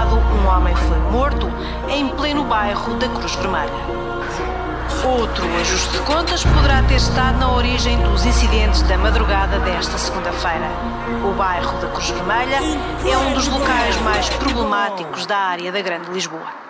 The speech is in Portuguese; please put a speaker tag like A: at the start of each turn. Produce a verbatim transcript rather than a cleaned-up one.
A: passado, um homem foi morto em pleno bairro da Cruz Vermelha. Outro ajuste de contas poderá ter estado na origem dos incidentes da madrugada desta segunda-feira. O bairro da Cruz Vermelha é um dos locais mais problemáticos da área da Grande Lisboa.